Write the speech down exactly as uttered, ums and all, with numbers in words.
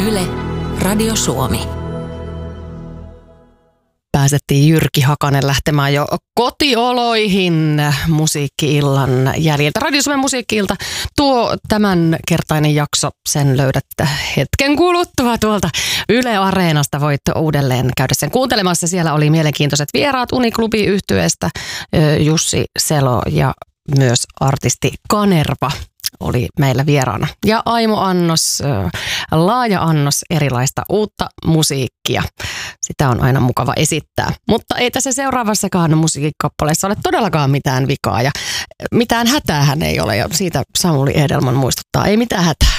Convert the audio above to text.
Yle, Radio Suomi. Pääsettiin Jyrki Hakanen lähtemään jo kotioloihin musiikki-illan jäljiltä. Radio Suomen musiikki-ilta. Tuo tämänkertainen jakso, sen löydätte hetken kuluttua tuolta Yle Areenasta. Voitte uudelleen käydä sen kuuntelemassa. Siellä oli mielenkiintoiset vieraat Uniklubi-yhtyeestä, Jussi Selo ja myös artisti Kanerva oli meillä vieraana. Ja Aimo Annos, laaja annos erilaista uutta musiikkia. Sitä on aina mukava esittää. Mutta ei tässä seuraavassakaan musiikkikappaleessa ole todellakaan mitään vikaa ja mitään hätäähän ei ole. Ja siitä Samuli Edelman muistuttaa, ei mitään hätää.